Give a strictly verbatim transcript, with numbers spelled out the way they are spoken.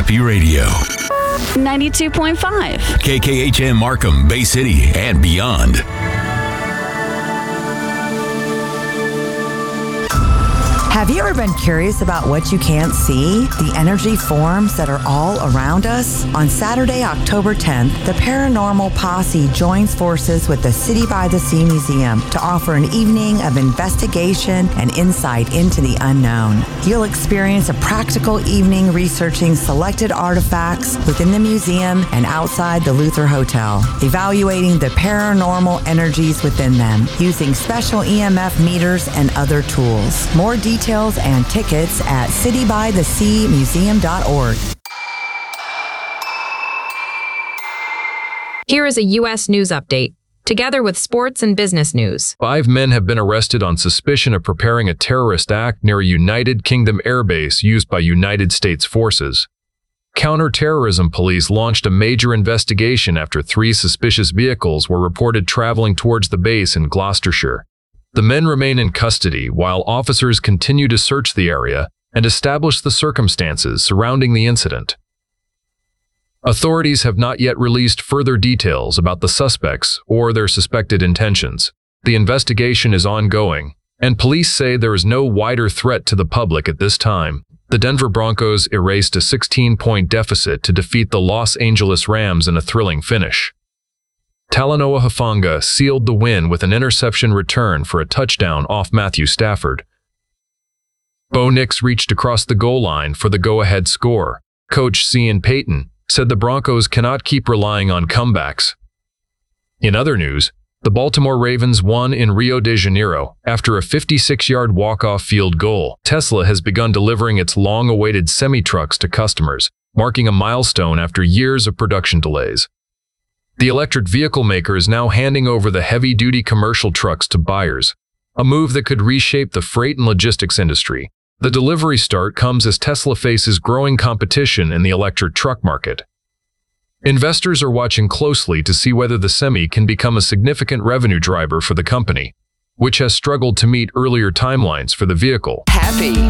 Happy Radio. ninety-two point five. K K H M Markham, Bay City, and beyond. Have you ever been curious about what you can't see? The energy forms that are all around us? On Saturday, October tenth, the Paranormal Posse joins forces with the City by the Sea Museum to offer an evening of investigation and insight into the unknown. You'll experience a practical evening researching selected artifacts within the museum and outside the Luther Hotel, evaluating the paranormal energies within them using special E M F meters and other tools. More details and tickets at city by the sea museum dot org. Here is a U S news update, together with sports and business news. Five men have been arrested on suspicion of preparing a terrorist act near a United Kingdom airbase used by United States forces. Counter-terrorism police launched a major investigation after three suspicious vehicles were reported traveling towards the base in Gloucestershire. The men remain in custody while officers continue to search the area and establish the circumstances surrounding the incident. Authorities have not yet released further details about the suspects or their suspected intentions. The investigation is ongoing, and police say there is no wider threat to the public at this time. The Denver Broncos erased a sixteen-point deficit to defeat the Los Angeles Rams in a thrilling finish. Talanoa Hufanga sealed the win with an interception return for a touchdown off Matthew Stafford. Bo Nix reached across the goal line for the go-ahead score. Coach Sean Payton said the Broncos cannot keep relying on comebacks. In other news, the Baltimore Ravens won in Rio de Janeiro after a fifty-six-yard walk-off field goal. Tesla has begun delivering its long-awaited semi-trucks to customers, marking a milestone after years of production delays. The electric vehicle maker is now handing over the heavy-duty commercial trucks to buyers, a move that could reshape the freight and logistics industry. The delivery start comes as Tesla faces growing competition in the electric truck market. Investors are watching closely to see whether the Semi can become a significant revenue driver for the company, which has struggled to meet earlier timelines for the vehicle. Happy.